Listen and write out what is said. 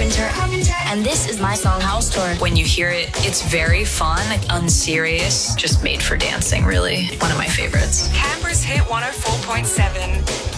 Carpenter, and this is my song House Tour. When you hear it, it's very fun, unserious, just made for dancing, really. One of my favorites. Canberra's Hit 104.7.